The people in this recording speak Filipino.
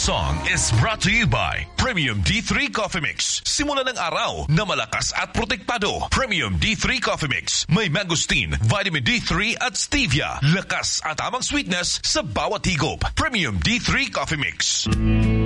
song is brought to you by Premium D3 Coffee Mix. Simula ng araw na malakas at protektado. Premium D3 Coffee Mix. May mangosteen, vitamin D3 at stevia. Lakas at tamang sweetness sa bawat higop. Premium D3 Coffee Mix.